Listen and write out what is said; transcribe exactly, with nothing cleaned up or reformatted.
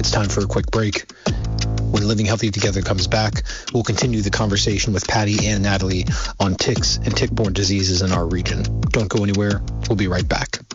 It's time for a quick break. When Living Healthy Together comes back, we'll continue the conversation with Patty and Natalie on ticks and tick-borne diseases in our region. Don't go anywhere. We'll be right back.